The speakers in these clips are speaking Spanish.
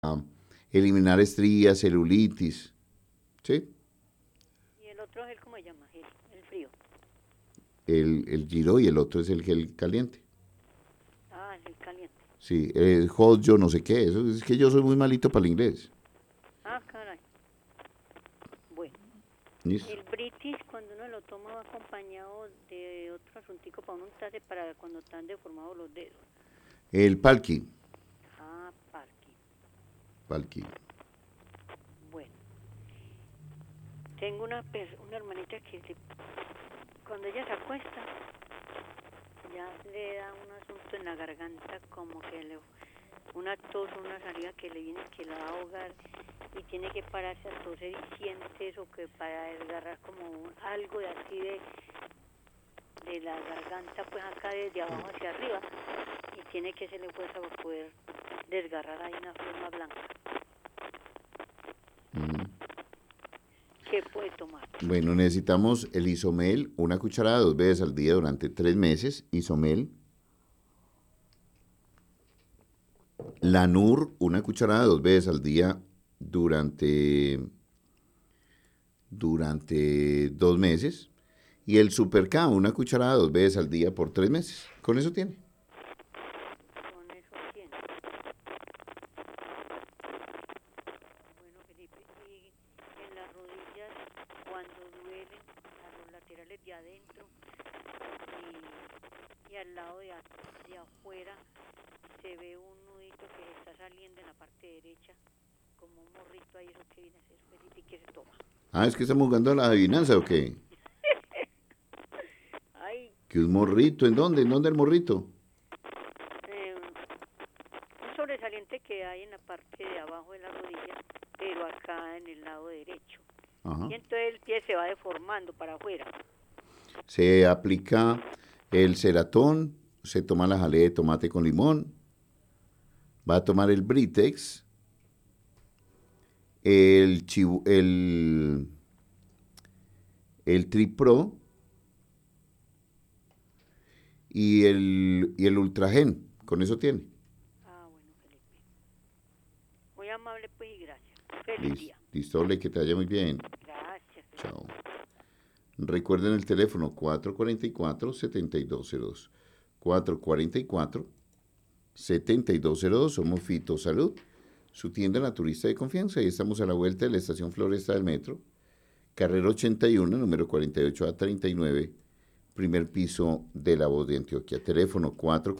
eliminar estrías, celulitis, ¿sí? Y el otro gel, ¿cómo se llama? El frío. El Giro y el otro es el gel caliente. Ah, el caliente. Sí, el hot yo no sé qué, eso es que yo soy muy malito para el inglés. Ah, caray. Bueno. ¿Listo? El British, cuando uno lo toma, va acompañado de otro asuntico para uno untarse para cuando están deformados los dedos. El Palki. Ah, parque. Palki. Bueno. Tengo una hermanita que cuando ella se acuesta, ya le da un asunto en la garganta, como que una tos, una salida que le viene, que la va a ahogar, y tiene que pararse a toser y siente eso, que para desgarrar como algo de así de la garganta, pues acá desde abajo hacia arriba, y tiene que hacerle fuerza para poder desgarrar ahí una forma blanca. ¿Qué puede tomar? Bueno, necesitamos el Isomel, una cucharada 2 veces al día durante 3 meses. Isomel. Lanur, una cucharada 2 veces al día durante 2 meses. Y el Super K, una cucharada 2 veces al día por 3 meses. Con eso tiene. Con eso tiene. Bueno, Felipe, y en las rodillas, cuando duelen, a los laterales de adentro y al lado de afuera, se ve un nudito que está saliendo en la parte derecha, como un morrito ahí, eso que viene a ser Felipe, y que se toma. Ah, es que estamos jugando a la adivinanza o qué. Ay, ¿Que un morrito? ¿En dónde? ¿En dónde el morrito? un sobresaliente que hay en la parte de abajo de la rodilla, pero acá en el lado derecho. Ajá. Y entonces el pie se va deformando para afuera. Se aplica el ceratón, se toma la jalea de tomate con limón, va a tomar el Britex, el Tripro y el Ultragen. Con eso tiene. Ah, bueno, Felipe. Muy amable, pues, y gracias. Feliz Listo, día. listo, que te vaya muy bien. Gracias, Felipe. Chao. Recuerden el teléfono 444-7202. 444-7202. Somos Fito Salud, su tienda naturista de confianza. Y estamos a la vuelta de la estación Floresta del Metro, carrera 81, número 48A39, primer piso de La Voz de Antioquia. Teléfono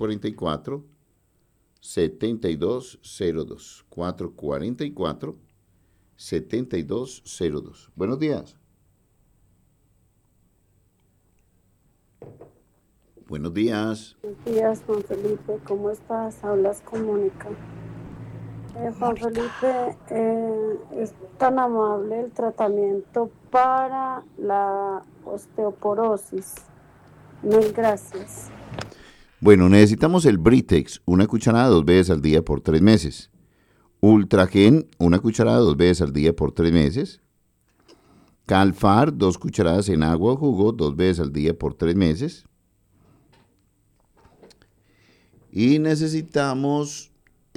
444-7202. 444-7202. Buenos días. Buenos días. Buenos días, Juan Felipe, ¿cómo estás? Hablas con Mónica. Juan Felipe, es tan amable el tratamiento para la osteoporosis. Mil gracias. Bueno, necesitamos el Britex, una cucharada 2 veces al día por 3 meses. Ultragen, una cucharada 2 veces al día por 3 meses. Calfar, 2 cucharadas en agua o jugo 2 veces al día por 3 meses. Y necesitamos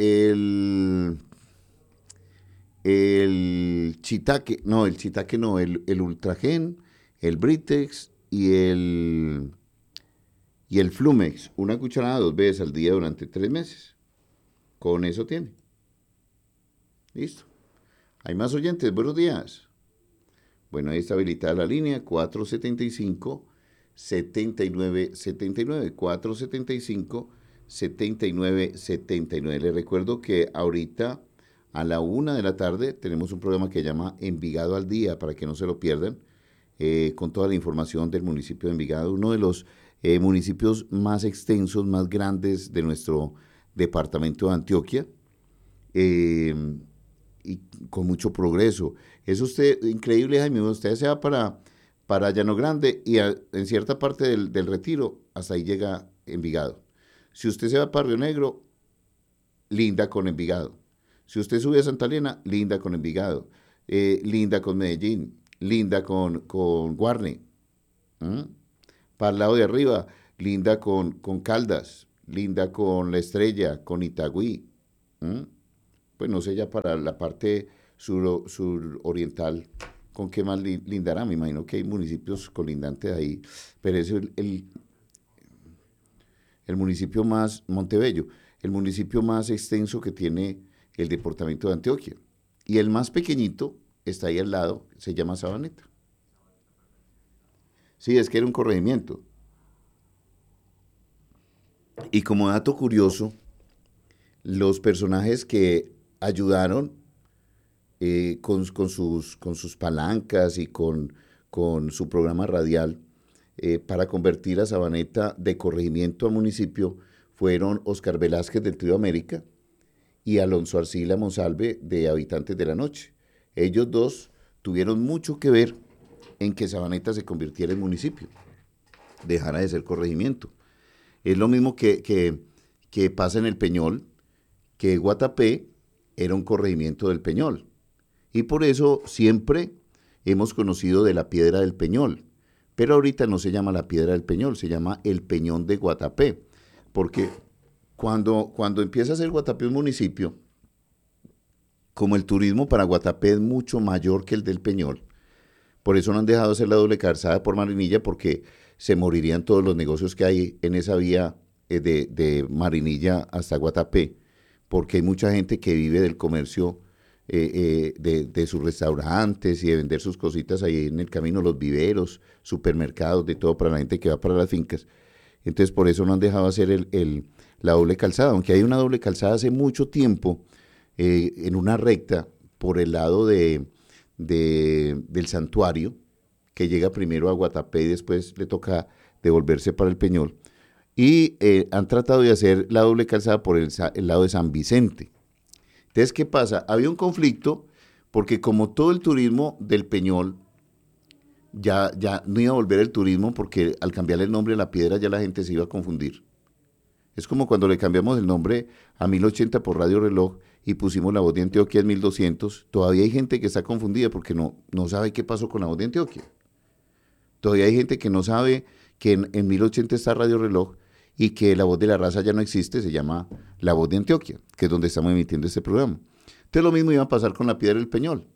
el Chitaque, no, el Chitaque no, el Ultragen, el Britex y el Flumex, una cucharada 2 veces al día durante 3 meses. Con eso tiene. Listo. Hay más oyentes, buenos días. Bueno, ahí está habilitada la línea 475-7979. 475-7979. Les recuerdo que ahorita a la 1 de la tarde tenemos un programa que se llama Envigado al Día, para que no se lo pierdan, con toda la información del municipio de Envigado, uno de los municipios más extensos, más grandes de nuestro departamento de Antioquia. Y con mucho progreso. Es usted increíble, Jaime. Usted se va para Llano Grande y en cierta parte del Retiro, hasta ahí llega Envigado. Si usted se va para Río Negro, linda con Envigado. Si usted sube a Santa Elena, linda con Envigado. Linda con Medellín, linda con Guarne. ¿Mm? Para el lado de arriba, linda con Caldas, linda con La Estrella, con Itagüí. ¿Mm? pues no sé ya para la parte suroriental, ¿con qué más lindará? Me imagino que hay municipios colindantes ahí, pero es el municipio más, Montebello, el municipio más extenso que tiene el departamento de Antioquia. Y el más pequeñito está ahí al lado, se llama Sabaneta. Sí, es que era un corregimiento. Y como dato curioso, los personajes que ayudaron con sus palancas y con su programa radial para convertir a Sabaneta de corregimiento a municipio fueron Oscar Velázquez del Trío América y Alonso Arcila Monsalve de Habitantes de la Noche. Ellos dos tuvieron mucho que ver en que Sabaneta se convirtiera en municipio, dejara de ser corregimiento. Es lo mismo que pasa en el Peñol, que Guatapé era un corregimiento del Peñol. Y por eso siempre hemos conocido de la Piedra del Peñol. Pero ahorita no se llama la Piedra del Peñol, se llama el Peñón de Guatapé. Porque cuando empieza a ser Guatapé un municipio, como el turismo para Guatapé es mucho mayor que el del Peñol, por eso no han dejado hacer la doble calzada por Marinilla, porque se morirían todos los negocios que hay en esa vía de Marinilla hasta Guatapé, porque hay mucha gente que vive del comercio de sus restaurantes y de vender sus cositas ahí en el camino, los viveros, supermercados, de todo para la gente que va para las fincas. Entonces por eso no han dejado hacer la doble calzada, aunque hay una doble calzada hace mucho tiempo en una recta por el lado del santuario, que llega primero a Guatapé y después le toca devolverse para el Peñol. Y han tratado de hacer la doble calzada por el lado de San Vicente. Entonces, ¿qué pasa? Había un conflicto porque como todo el turismo del Peñol ya no iba a volver el turismo, porque al cambiarle el nombre a la piedra ya la gente se iba a confundir. Es como cuando le cambiamos el nombre a 1080 por Radio Reloj y pusimos La Voz de Antioquia en 1200. Todavía hay gente que está confundida porque no sabe qué pasó con La Voz de Antioquia. Todavía hay gente que no sabe que en 1080 está Radio Reloj y que La Voz de la Raza ya no existe, se llama La Voz de Antioquia, que es donde estamos emitiendo este programa. Entonces lo mismo iba a pasar con la Piedra del Peñol.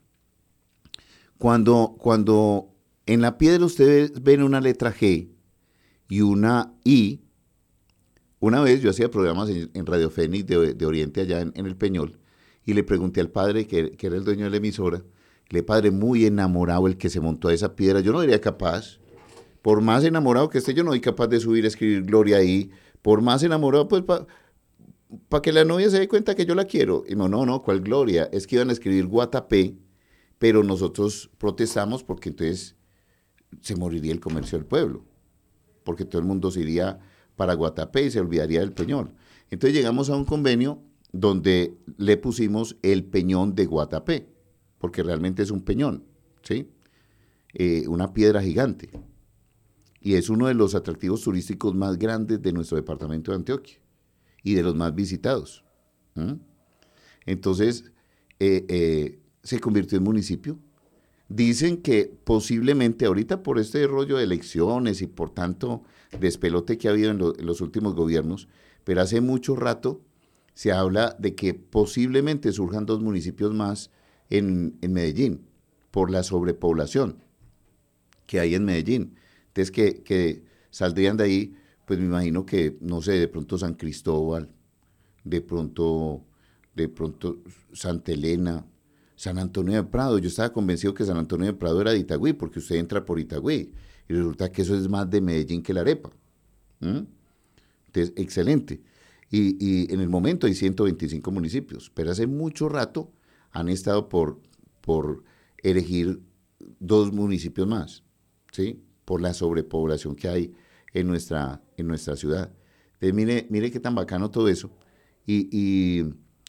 Cuando en la piedra ustedes ven una letra G y una I, una vez yo hacía programas en Radio Fénix de Oriente allá en el Peñol y le pregunté al padre, que era el dueño de la emisora, le padre, muy enamorado el que se montó a esa piedra, yo no sería capaz. Por más enamorado que esté, yo no soy capaz de subir a escribir Gloria ahí. Por más enamorado, pues para que la novia se dé cuenta que yo la quiero. Y no, ¿cuál Gloria? Es que iban a escribir Guatapé, pero nosotros protestamos porque entonces se moriría el comercio del pueblo. Porque todo el mundo se iría para Guatapé y se olvidaría del Peñol. Entonces llegamos a un convenio donde le pusimos el Peñón de Guatapé, porque realmente es un peñón, ¿sí? Una piedra gigante. Y es uno de los atractivos turísticos más grandes de nuestro departamento de Antioquia y de los más visitados. Entonces, se convirtió en municipio. Dicen que posiblemente ahorita por este rollo de elecciones y por tanto despelote que ha habido en los últimos gobiernos, pero hace mucho rato se habla de que posiblemente surjan 2 municipios más en Medellín por la sobrepoblación que hay en Medellín. Entonces, que saldrían de ahí, pues me imagino que, no sé, de pronto San Cristóbal, de pronto Santa Elena, San Antonio de Prado. Yo estaba convencido que San Antonio de Prado era de Itagüí, porque usted entra por Itagüí, y resulta que eso es más de Medellín que la arepa. Entonces, excelente. Y en el momento hay 125 municipios, pero hace mucho rato han estado por elegir 2 municipios más, ¿sí? Por la sobrepoblación que hay en nuestra ciudad. Entonces, mire qué tan bacano todo eso. Y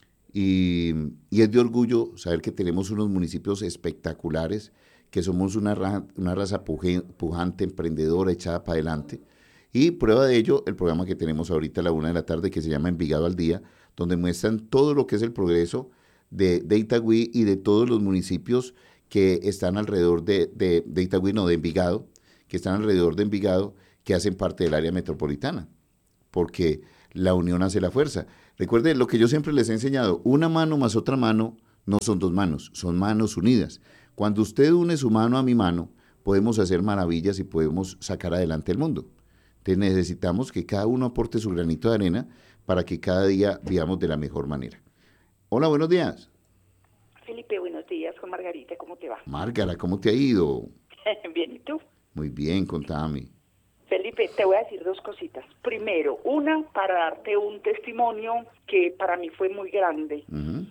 es de orgullo saber que tenemos unos municipios espectaculares, que somos una raza pujante, emprendedora, echada para adelante. Y prueba de ello, el programa que tenemos ahorita a la 1 de la tarde, que se llama Envigado al Día, donde muestran todo lo que es el progreso de Itagüí y de todos los municipios que están alrededor de Itagüí, no, de Envigado, que están alrededor de Envigado, que hacen parte del área metropolitana, porque la unión hace la fuerza. Recuerde lo que yo siempre les he enseñado, una mano más otra mano no son dos manos, son manos unidas. Cuando usted une su mano a mi mano, podemos hacer maravillas y podemos sacar adelante el mundo. Entonces necesitamos que cada uno aporte su granito de arena para que cada día vivamos de la mejor manera. Hola, buenos días. Felipe, buenos días, con Margarita, ¿cómo te va? Márgara, ¿cómo te ha ido? Bien, ¿y tú? Muy bien, contame. Felipe, te voy a decir dos cositas. Primero, una, para darte un testimonio que para mí fue muy grande. Uh-huh.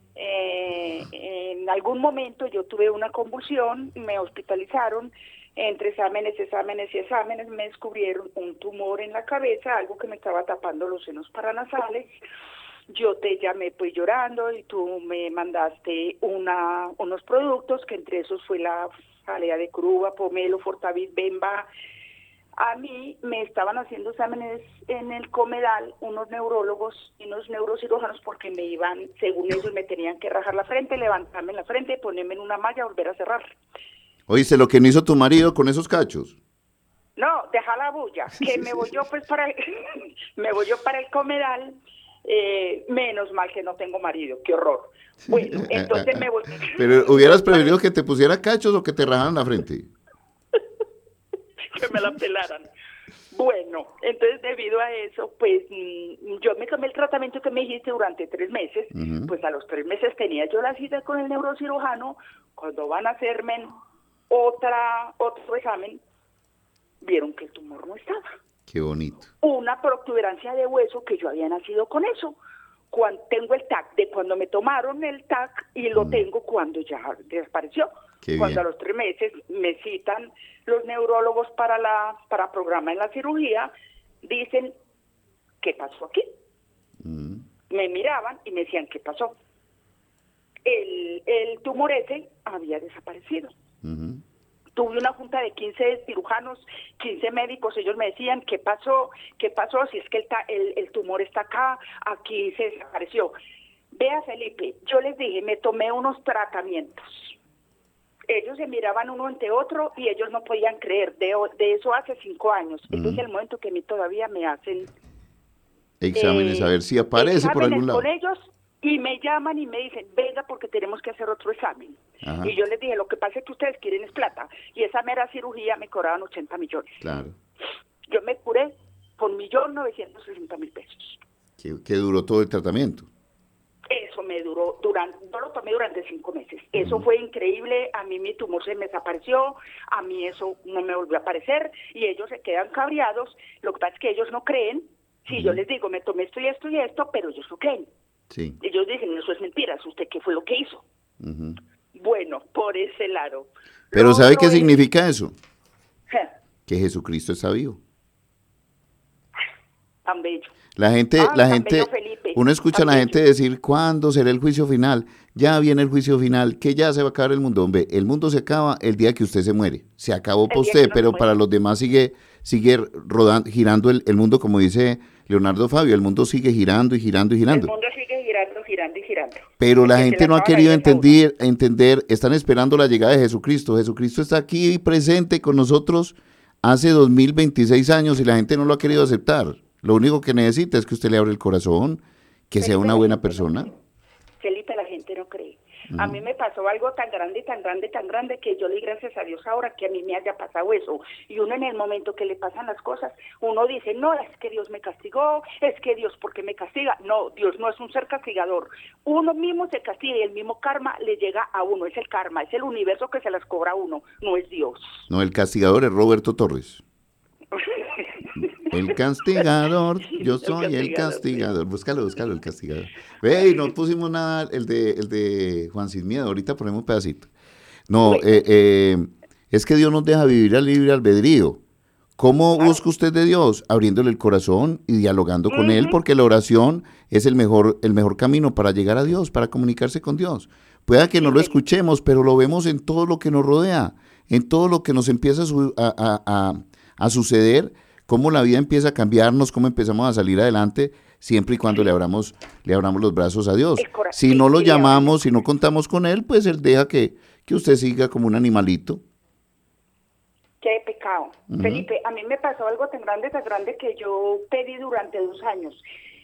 En algún momento yo tuve una convulsión, me hospitalizaron, entre exámenes me descubrieron un tumor en la cabeza, algo que me estaba tapando los senos paranasales. Yo te llamé pues llorando y tú me mandaste unos productos, que entre esos fue la jalea de Curuba, Pomelo, Fortavis, Bemba. A mí me estaban haciendo exámenes en el Comedal unos neurólogos y unos neurocirujanos porque me iban, según ellos, me tenían que rajar la frente, levantarme la frente, ponerme en una malla, volver a cerrar. Oíste lo que no hizo tu marido con esos cachos. No, deja la bulla, que me voy yo pues me voy yo para el Comedal, menos mal que no tengo marido, qué horror. Bueno, entonces me voy. Pero hubieras preferido que te pusiera cachos o que te rajaran la frente. Que me la pelaran. Bueno, entonces debido a eso, pues yo me tomé el tratamiento que me dijiste durante 3 meses, uh-huh. Pues a los 3 meses tenía yo la cita con el neurocirujano. Cuando van a hacerme otro examen, vieron que el tumor no estaba. Qué bonito. Una protuberancia de hueso, que yo había nacido con eso. Cuando tengo el TAC de cuando me tomaron el TAC y lo tengo cuando ya desapareció. Cuando a los 3 meses me citan los neurólogos para programar la cirugía, dicen, ¿qué pasó aquí? Me miraban y me decían, ¿qué pasó? El tumor ese había desaparecido. Tuve una junta de 15 cirujanos, 15 médicos, ellos me decían, ¿qué pasó? ¿Qué pasó? Si es que el tumor está acá, aquí se desapareció. Vea, Felipe, yo les dije, me tomé unos tratamientos. Ellos se miraban uno ante otro y ellos no podían creer. De eso hace 5 años. Ese es el momento que a mí todavía me hacen exámenes, a ver si aparece por algún lado. Con ellos, y me llaman y me dicen, venga porque tenemos que hacer otro examen. Ajá. Y yo les dije, lo que pasa es que ustedes quieren es plata. Y esa mera cirugía me cobraban 80 millones. Claro. Yo me curé con 1.960.000 pesos. ¿Qué duró todo el tratamiento? Eso me duró, yo lo tomé durante 5 meses. Eso fue increíble. A mí mi tumor se me desapareció, a mí eso no me volvió a aparecer y ellos se quedan cabreados. Lo que pasa es que ellos no creen. Si yo les digo, me tomé esto y esto y esto, pero ellos no creen. Sí. Ellos dicen, eso es mentira, ¿usted qué fue lo que hizo? Bueno, por ese lado. Pero ¿sabe qué significa eso? Que Jesucristo está vivo. Tan bello. La gente, uno escucha a la gente decir, ¿cuándo será el juicio final? Ya viene el juicio final, que ya se va a acabar el mundo. Hombre, el mundo se acaba el día que usted se muere. Se acabó para usted, pero para los demás sigue rodando, girando el mundo, como dice Leonardo Fabio, el mundo sigue girando y girando y girando. El mundo sigue girando y girando. Pero la gente no ha querido entender, están esperando la llegada de Jesucristo. Jesucristo está aquí presente con nosotros hace 2026 años y la gente no lo ha querido aceptar. Lo único que necesita es que usted le abra el corazón, que sea una buena persona. Felipe, la gente no cree. A mí me pasó algo tan grande, que yo le doy gracias a Dios ahora que a mí me haya pasado eso. Y uno en el momento que le pasan las cosas, uno dice, no, es que Dios me castigó, es que Dios, ¿por qué me castiga? No, Dios no es un ser castigador. Uno mismo se castiga y el mismo karma le llega a uno. Es el karma, es el universo que se las cobra a uno, no es Dios. No, el castigador es Roberto Torres. El castigador, yo soy el castigador. Búscalo, el castigador. Ve, no pusimos nada, el de Juan Sin Miedo, ahorita ponemos un pedacito. No, es que Dios nos deja vivir al libre albedrío. ¿Cómo busca usted de Dios? Abriéndole el corazón y dialogando con Él, porque la oración es el mejor camino para llegar a Dios, para comunicarse con Dios. Pueda que no lo escuchemos, pero lo vemos en todo lo que nos rodea, en todo lo que nos empieza a suceder, cómo la vida empieza a cambiarnos, cómo empezamos a salir adelante, siempre y cuando le abramos los brazos a Dios. Si no lo llamamos, si no contamos con Él, pues Él deja que usted siga como un animalito. Qué pecado. Felipe, a mí me pasó algo tan grande que yo pedí durante 2 años.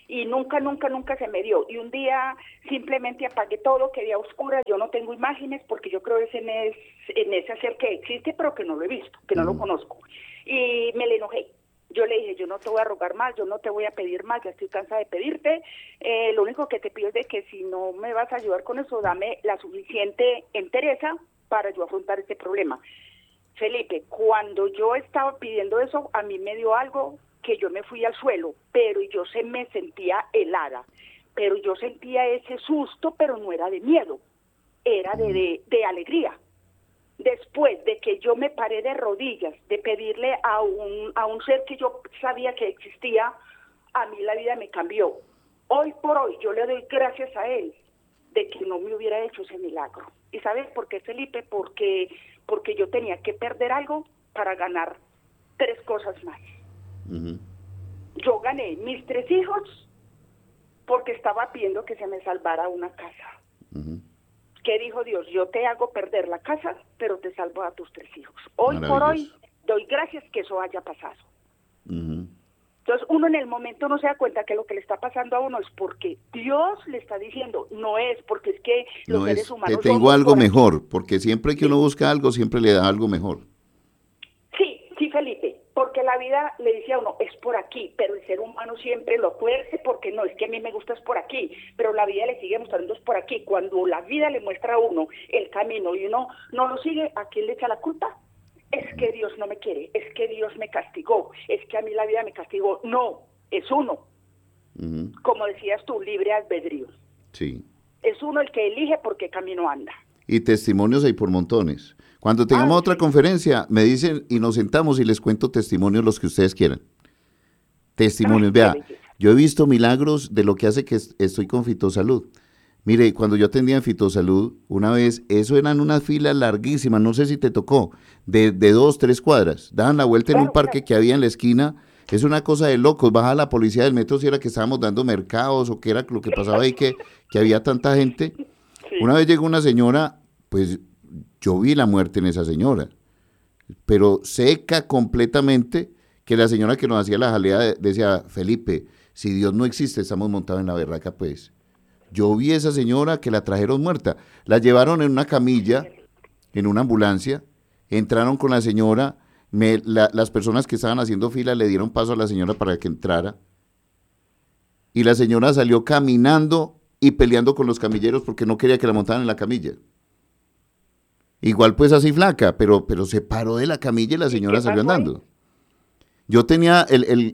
y nunca, nunca, nunca se me dio. Y un día simplemente apagué todo, quedé a oscuras, yo no tengo imágenes porque yo creo en ese ser que existe, pero que no lo he visto, que no lo conozco. Y me le enojé. Yo le dije, yo no te voy a rogar más, yo no te voy a pedir más, ya estoy cansada de pedirte. Lo único que te pido es de que si no me vas a ayudar con eso, dame la suficiente entereza para yo afrontar este problema. Felipe, cuando yo estaba pidiendo eso, a mí me dio algo que yo me fui al suelo, pero yo me sentía helada, pero yo sentía ese susto, pero no era de miedo, era de alegría. Después de que yo me paré de rodillas, de pedirle a un ser que yo sabía que existía, a mí la vida me cambió. Hoy por hoy yo le doy gracias a él de que no me hubiera hecho ese milagro. ¿Y sabes por qué, Felipe? Porque yo tenía que perder algo para ganar 3 cosas más. Uh-huh. Yo gané mis 3 hijos porque estaba pidiendo que se me salvara una casa. Uh-huh. ¿Qué dijo Dios? Yo te hago perder la casa, pero te salvo a tus 3 hijos. Hoy por hoy doy gracias que eso haya pasado. Uh-huh. Entonces uno en el momento no se da cuenta que lo que le está pasando a uno es porque Dios le está diciendo, no es porque es que los seres humanos... Te tengo algo mejor, porque siempre que uno busca algo, siempre le da algo mejor. Sí, Felipe, porque la vida le dice a uno, es por aquí, pero el ser humano siempre lo tuerce porque no, es que a mí me gusta es por aquí, pero la vida le sigue mostrando es por aquí. Cuando la vida le muestra a uno el camino y uno no lo sigue, ¿a quién le echa la culpa? Es que Dios no me quiere, es que Dios me castigó, es que a mí la vida me castigó. No, es uno. Uh-huh. Como decías tú, libre albedrío. Sí. Es uno el que elige por qué camino anda. Y testimonios hay por montones. Cuando tengamos otra conferencia, me dicen y nos sentamos y les cuento testimonios los que ustedes quieran. Testimonios, vea, yo he visto milagros de lo que hace que estoy con Fitosalud. Mire, cuando yo atendía en Fitosalud, una vez, eso eran unas filas larguísimas, no sé si te tocó, de 2, 3 cuadras. Daban la vuelta en un parque que había en la esquina. Es una cosa de locos. Baja la policía del metro si era que estábamos dando mercados o qué era lo que pasaba ahí, que había tanta gente. Sí. Una vez llegó una señora, pues yo vi la muerte en esa señora, pero seca completamente, que la señora que nos hacía la jalea decía, Felipe, si Dios no existe, estamos montados en la berraca, pues. Yo vi a esa señora que la trajeron muerta. La llevaron en una camilla, en una ambulancia, entraron con la señora, las personas que estaban haciendo fila le dieron paso a la señora para que entrara. Y la señora salió caminando y peleando con los camilleros porque no quería que la montaran en la camilla. Igual pues así flaca, pero se paró de la camilla y la señora salió andando. Yo tenía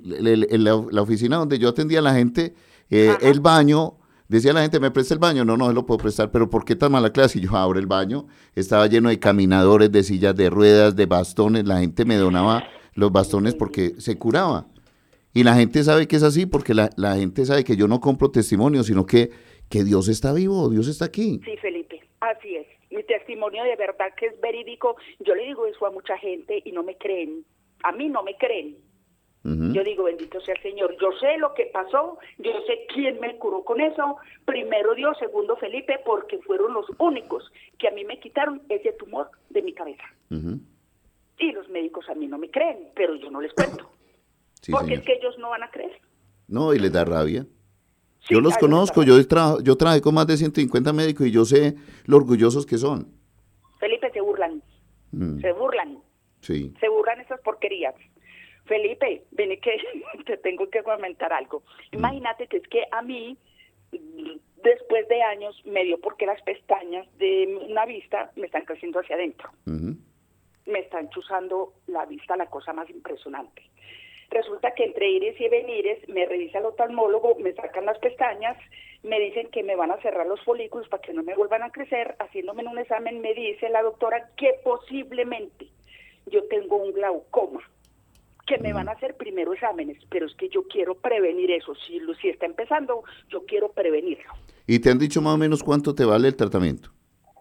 la oficina donde yo atendía a la gente, el baño. Decía la gente, ¿me presta el baño? No se lo puedo prestar, pero ¿por qué tan mala clase? Y yo abro el baño, estaba lleno de caminadores, de sillas de ruedas, de bastones, la gente me donaba los bastones porque se curaba. Y la gente sabe que es así, porque la gente sabe que yo no compro testimonio, sino que Dios está vivo, Dios está aquí. Sí, Felipe, así es. Mi testimonio de verdad que es verídico. Yo le digo eso a mucha gente y no me creen. A mí no me creen. Uh-huh. Yo digo, bendito sea el Señor, yo sé lo que pasó, yo sé quién me curó con eso, primero Dios, segundo Felipe, porque fueron los únicos que a mí me quitaron ese tumor de mi cabeza. Uh-huh. Y los médicos a mí no me creen, pero yo no les cuento, sí, porque señor. Es que ellos no van a creer. No, y les da rabia. Sí, yo los conozco, yo trabajé con más de 150 médicos y yo sé lo orgullosos que son. Felipe, se burlan, se burlan, sí. Se burlan esas porquerías. Felipe, ven que te tengo que comentar algo. Imagínate que es que a mí, después de años, me dio porque las pestañas de una vista me están creciendo hacia adentro. Uh-huh. Me están chuzando la vista, la cosa más impresionante. Resulta que entre ires y venires me revisa el oftalmólogo, me sacan las pestañas, me dicen que me van a cerrar los folículos para que no me vuelvan a crecer. Haciéndome un examen me dice la doctora que posiblemente yo tengo un glaucoma, que me van a hacer primero exámenes, pero es que yo quiero prevenir eso. Si está empezando, yo quiero prevenirlo. ¿Y te han dicho más o menos cuánto te vale el tratamiento?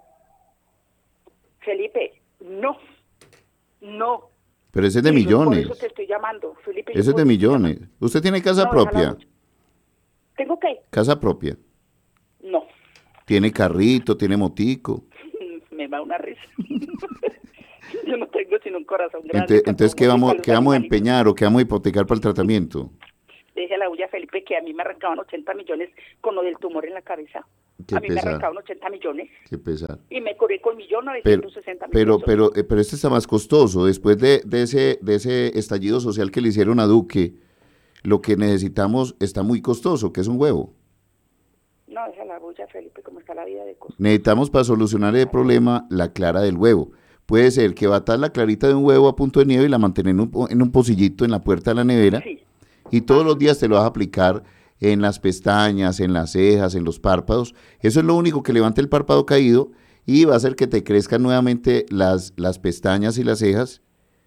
Felipe, no. Pero ese es de millones. Por eso te estoy llamando, Felipe. Ese es de millones. ¿Usted tiene casa propia? ¿Tengo qué? ¿Casa propia? No. ¿Tiene carrito, tiene motico? Me va una risa. Yo no tengo sino un corazón grande. Entonces ¿qué vamos a empeñar o qué vamos a hipotecar para el tratamiento? Deje la bulla, Felipe. Felipe, que a mí me arrancaban 80 millones con lo del tumor en la cabeza. Qué a mí me pesar. arrancaban 80 millones. Qué pesar. Y me curé con Pero, 1.960.000 pero, pesos. pero este está más costoso. Después de ese estallido social que le hicieron a Duque, lo que necesitamos está muy costoso, que es un huevo. No, esa es la bulla, Felipe, como está la vida de cosas. Necesitamos para solucionar el problema la clara del huevo. Puede ser que batas la clarita de un huevo a punto de nieve y la mantenés en un pocillito en la puerta de la nevera Sí. y todos los días te lo vas a aplicar en las pestañas, en las cejas, en los párpados. Eso es lo único que levanta el párpado caído y va a hacer que te crezcan nuevamente las pestañas y las cejas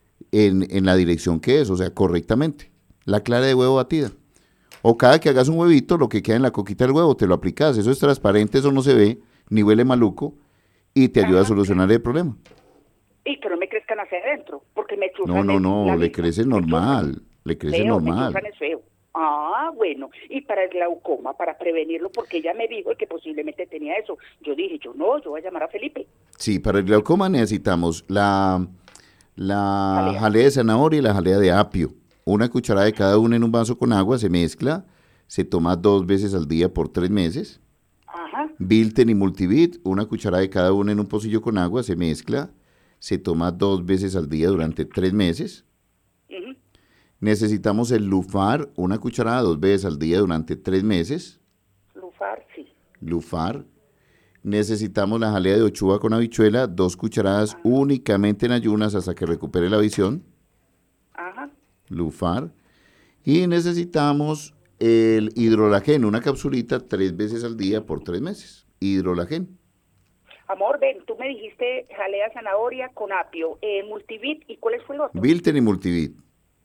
en la dirección que es, o sea, correctamente. La clara de huevo batida. O cada que hagas un huevito, lo que queda en la coquita del huevo, te lo aplicas. Eso es transparente, eso no se ve, ni huele maluco, y te ayuda a solucionar el problema. Y que no me crezcan hacia adentro, porque me chuzan. No, le crece normal, le crece Me normal. chuzan es feo. Ah, bueno, y para el glaucoma, para prevenirlo, porque ella me dijo que posiblemente tenía eso. Yo dije, yo voy a llamar a Felipe. Sí, para el glaucoma necesitamos la jalea de zanahoria y la jalea de apio. Una cucharada de cada una en un vaso con agua, se mezcla, se toma 2 veces al día por 3 meses. Ajá. Bilten y Multivit, una cucharada de cada una en un pocillo con agua, se mezcla, se toma 2 veces al día durante 3 meses. Ujú. Necesitamos el Lufar, una cucharada 2 veces al día durante 3 meses. Lufar, sí. Lufar. Necesitamos la jalea de ochuva con habichuela, 2 cucharadas únicamente en ayunas hasta que recupere la visión. Ajá. Lufar. Y necesitamos el hidrolagén, una capsulita 3 veces al día por 3 meses. Hidrolagén. Amor, ven, tú me dijiste jalea zanahoria con apio, multivit, ¿y cuál fue el otro? Bilten y Multivit.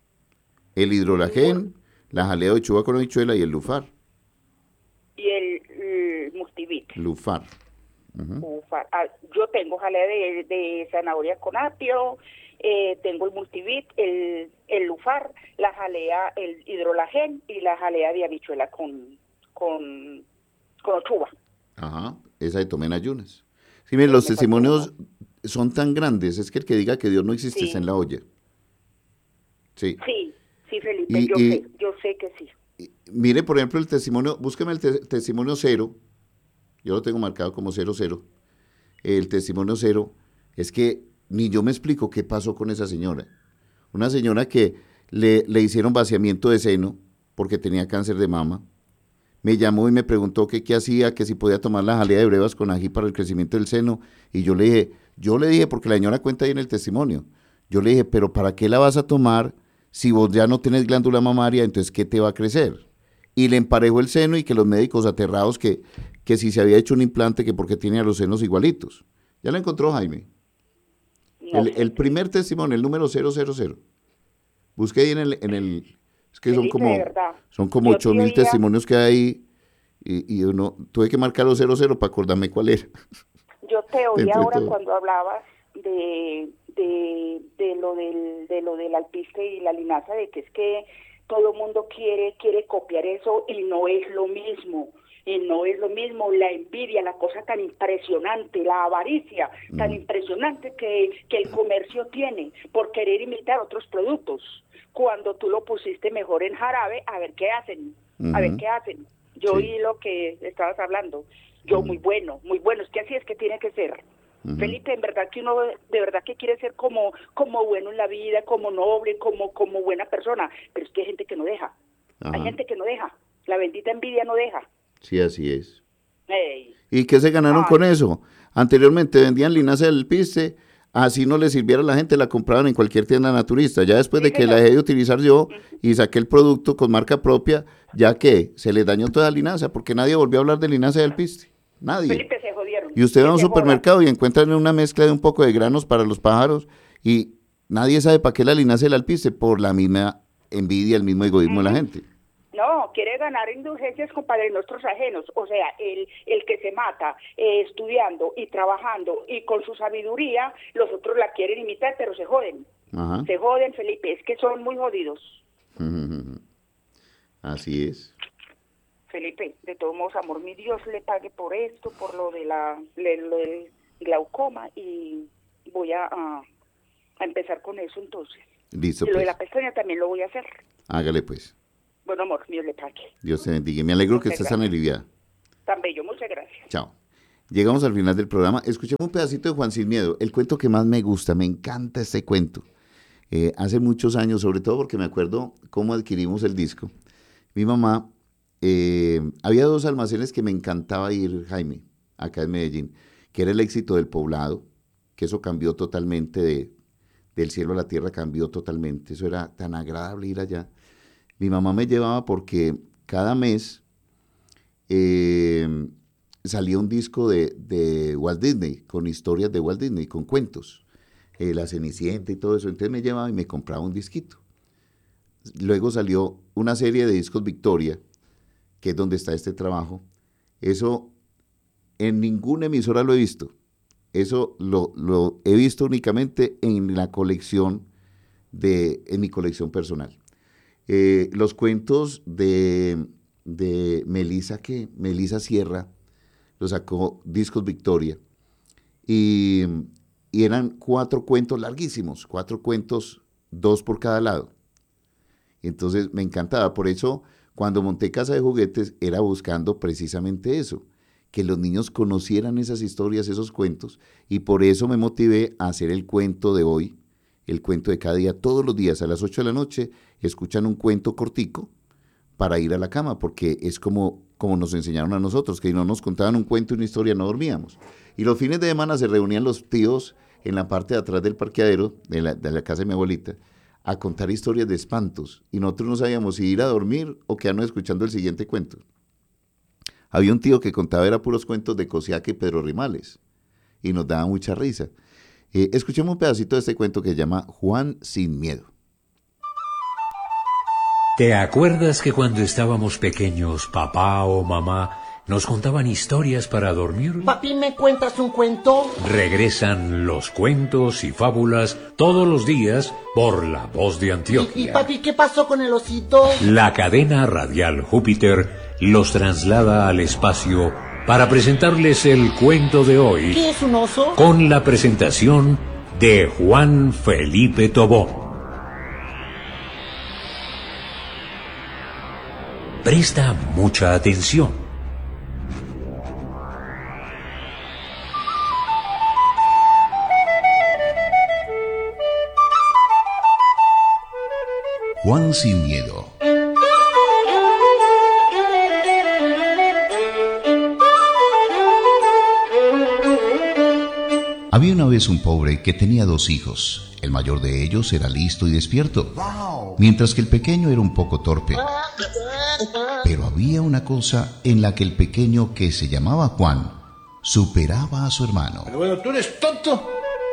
El hidrolagén, la jalea de ochuva con habichuela y el Lufar. Y el multivit. Lufar. Lufar. Ah, yo tengo jalea de zanahoria con apio, tengo el multivit, el lufar, la jalea, el hidrolagén y la jalea de habichuela con ochuva. Ajá, esa de tomé en ayunas. Sí, miren, los testimonios son tan grandes, es que el que diga que Dios no existe está en la olla. Sí. Sí, Felipe, yo sé que sí. Mire, por ejemplo, el testimonio, búsqueme el testimonio 0, yo lo tengo marcado como 00. El testimonio 0 es que ni yo me explico qué pasó con esa señora. Una señora que le hicieron vaciamiento de seno porque tenía cáncer de mama. Me llamó y me preguntó qué hacía, que si podía tomar la jalea de brevas con ají para el crecimiento del seno. Y yo le dije, porque la señora cuenta ahí en el testimonio, yo le dije, pero ¿para qué la vas a tomar si vos ya no tienes glándula mamaria? Entonces, ¿qué te va a crecer? Y le emparejó el seno y que los médicos aterrados que si se había hecho un implante, que porque tenía los senos igualitos. ¿Ya lo encontró, Jaime? No, El primer testimonio, el número 000. Busque ahí en el es que Felipe, de verdad. son como Yo te 8.000 oía- testimonios que hay y uno, tuve que marcar los 00 para acordarme cuál era. Yo te oí Entre ahora todo. cuando hablabas de lo del alpiste y la linaza, de que es que todo el mundo quiere copiar eso y no es lo mismo. Y no es lo mismo la envidia, la cosa tan impresionante, la avaricia tan impresionante que el comercio tiene por querer imitar otros productos. Cuando tú lo pusiste mejor en jarabe, a ver qué hacen, a ver qué hacen. Yo Sí. oí lo que estabas hablando. Yo, muy bueno, es que así es que tiene que ser. Felipe, en verdad que uno de verdad que quiere ser como bueno en la vida, como noble, como buena persona, pero es que hay gente que no deja. Ajá. Hay gente que no deja. La bendita envidia no deja. Sí, así es. Ey. ¿Y qué se ganaron Ay. con eso? Anteriormente vendían linaza del piste, así no le sirviera a la gente, la compraban en cualquier tienda naturista. Ya después Sí, de que señor. la dejé de utilizar yo y saqué el producto con marca propia, ya que se les dañó toda la linaza, porque nadie volvió a hablar de linaza del piste. Nadie. Felipe, se jodieron. Y usted va a un Que se supermercado y encuentran una mezcla de un poco de granos para los pájaros y nadie sabe para qué la linaza del alpiste, por la misma envidia, el mismo egoísmo de la gente. jodan. No, quiere ganar indulgencias con padres nuestros ajenos. O sea, el que se mata estudiando y trabajando y con su sabiduría, los otros la quieren imitar, pero se joden. Ajá. Se joden, Felipe, es que son muy jodidos. Así es. Felipe, de todos modos, amor, mi Dios le pague por esto, por lo de lo del glaucoma, y voy a empezar con eso entonces. Listo, Y lo de pues. la pestaña también lo voy a hacer. Hágale, pues. Bueno, amor, Dios le pague. Dios te bendiga. Me alegro que Muchas estés tan aliviada. Tan bello, muchas gracias. Chao. Llegamos al final del programa. Escuchemos un pedacito de Juan Sin Miedo, el cuento que más me gusta, me encanta este cuento. Hace muchos años, sobre todo porque me acuerdo cómo adquirimos el disco. Mi mamá, había 2 almacenes que me encantaba ir, Jaime, acá en Medellín, que era el Éxito del Poblado, que eso cambió totalmente, del cielo a la tierra cambió totalmente, eso era tan agradable ir allá. Mi mamá me llevaba porque cada mes salía un disco de Walt Disney, con historias de Walt Disney, con cuentos, La Cenicienta y todo eso. Entonces me llevaba y me compraba un disquito. Luego salió una serie de discos Victoria, que es donde está este trabajo. Eso en ninguna emisora lo he visto. Eso lo he visto únicamente en la colección, en mi colección personal. Los cuentos de Melissa Sierra, lo sacó Discos Victoria, y eran 4 cuentos larguísimos, 4 cuentos, 2 por cada lado. Entonces me encantaba, por eso cuando monté Casa de Juguetes era buscando precisamente eso, que los niños conocieran esas historias, esos cuentos, y por eso me motivé a hacer el cuento de hoy, el cuento de cada día. Todos los días a las 8 de la noche escuchan un cuento cortico para ir a la cama, porque es como nos enseñaron a nosotros, que no nos contaban un cuento y una historia, no dormíamos. Y los fines de semana se reunían los tíos en la parte de atrás del parqueadero, de la casa de mi abuelita, a contar historias de espantos, y nosotros no sabíamos si ir a dormir o quedarnos escuchando el siguiente cuento. Había un tío que contaba, era puros cuentos de Cosiaca y Pedro Rimales, y nos daba mucha risa. Escuchemos un pedacito de este cuento que se llama Juan Sin Miedo. ¿Te acuerdas que cuando estábamos pequeños, papá o mamá nos contaban historias para dormir? Papi, ¿me cuentas un cuento? Regresan los cuentos y fábulas todos los días por La Voz de Antioquia. ¿Y papi, qué pasó con el osito? La cadena radial Júpiter los traslada al espacio para presentarles el cuento de hoy. ¿Qué es un oso? Con la presentación de Juan Felipe Tobón. Presta mucha atención. Juan Sin Miedo. Había una vez un pobre que tenía 2 hijos. El mayor de ellos era listo y despierto, mientras que el pequeño era un poco torpe. Pero había una cosa en la que el pequeño, que se llamaba Juan, superaba a su hermano. Pero bueno, tú eres tonto.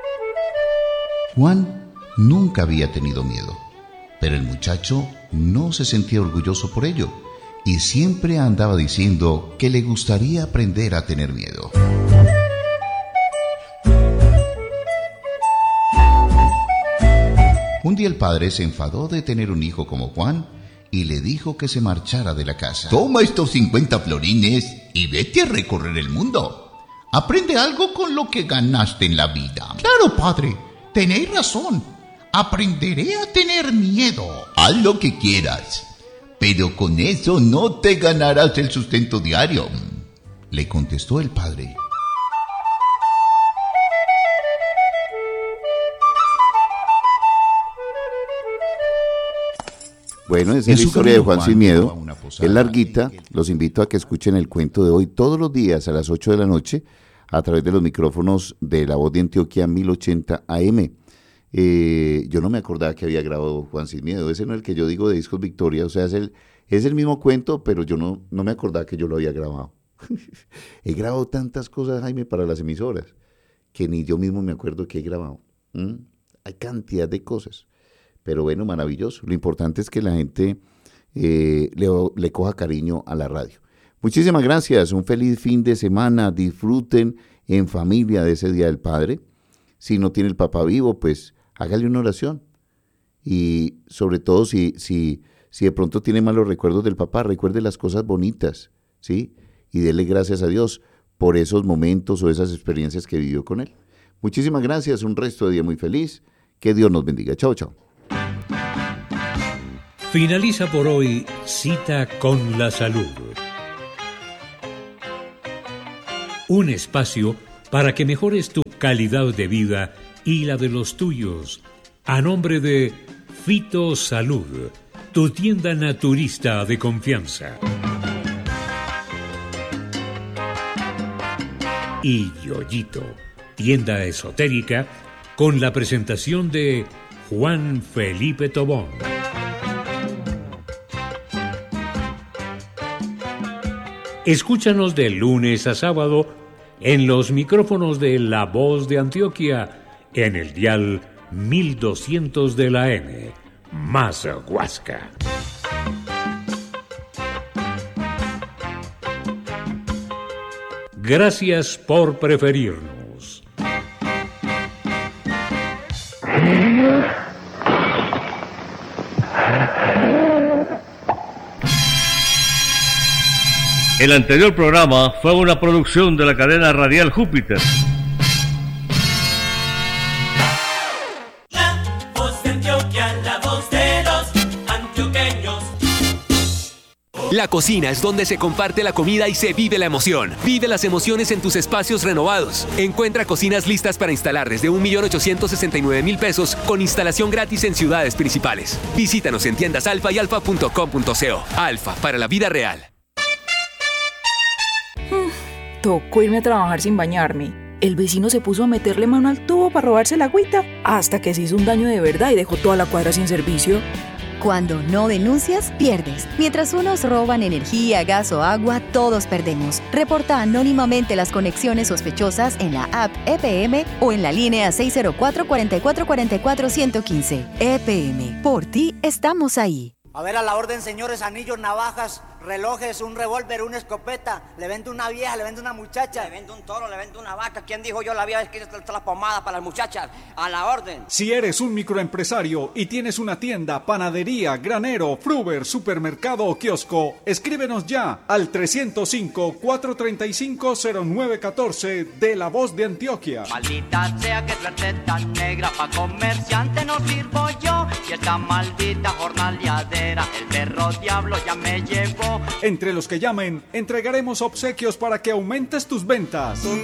Juan nunca había tenido miedo, pero el muchacho no se sentía orgulloso por ello y siempre andaba diciendo que le gustaría aprender a tener miedo. Un día el padre se enfadó de tener un hijo como Juan y le dijo que se marchara de la casa. Toma estos 50 florines y vete a recorrer el mundo. Aprende algo con lo que ganaste en la vida. Claro, padre, tenéis razón. Aprenderé a tener miedo. Haz lo que quieras, pero con eso no te ganarás el sustento diario, le contestó el padre. Bueno, esa es la historia de Juan Sin Miedo. Es larguita. Los invito a que escuchen el cuento de hoy todos los días a las 8 de la noche a través de los micrófonos de La Voz de Antioquia 1080 AM. Yo no me acordaba que había grabado Juan Sin Miedo. Ese no es el que yo digo de Discos Victoria. O sea, es el mismo cuento, pero yo no me acordaba que yo lo había grabado. He grabado tantas cosas, Jaime, para las emisoras, que ni yo mismo me acuerdo que he grabado. Hay cantidad de cosas. Pero bueno, maravilloso. Lo importante es que la gente le coja cariño a la radio. Muchísimas gracias. Un feliz fin de semana. Disfruten en familia de ese Día del Padre. Si no tiene el papá vivo, pues hágale una oración. Y sobre todo si de pronto tiene malos recuerdos del papá, recuerde las cosas bonitas, ¿sí? Y dele gracias a Dios por esos momentos o esas experiencias que vivió con él. Muchísimas gracias. Un resto de día muy feliz. Que Dios nos bendiga. Chao, chao. Finaliza por hoy Cita con la Salud. Un espacio para que mejores tu calidad de vida y la de los tuyos. A nombre de Fito Salud, tu tienda naturista de confianza. Y Yoyito, tienda esotérica, con la presentación de Juan Felipe Tobón. Escúchanos de lunes a sábado en los micrófonos de La Voz de Antioquia, en el dial 1200 de la M, más Huasca. Gracias por preferirnos. El anterior programa fue una producción de la cadena radial Júpiter. La voz de Antioquia, la voz de los antioqueños. La cocina es donde se comparte la comida y se vive la emoción. Vive las emociones en tus espacios renovados. Encuentra cocinas listas para instalar desde 1.869.000 pesos con instalación gratis en ciudades principales. Visítanos en tiendas Alfa y alfa.com.co. Alfa, para la vida real. Tocó irme a trabajar sin bañarme. El vecino se puso a meterle mano al tubo para robarse la agüita, hasta que se hizo un daño de verdad y dejó toda la cuadra sin servicio. Cuando no denuncias, pierdes. Mientras unos roban energía, gas o agua, todos perdemos. Reporta anónimamente las conexiones sospechosas en la app EPM o en la línea 604-4444-115. EPM, por ti estamos ahí. A ver, a la orden, señores, anillos, navajas, relojes, un revólver, una escopeta. Le vendo una vieja, le vendo una muchacha. Le vendo un toro, le vendo una vaca. ¿Quién dijo yo la vieja que está la pomada para las muchachas? A la orden. Si eres un microempresario y tienes una tienda, panadería, granero, fruver, supermercado o kiosco, escríbenos ya al 305-435-0914 de La Voz de Antioquia. Maldita sea que suerte tan negra, pa' comerciante no sirvo yo. Y esta maldita jornaleadera, el perro diablo ya me llevó. Entre los que llamen, entregaremos obsequios para que aumentes tus ventas.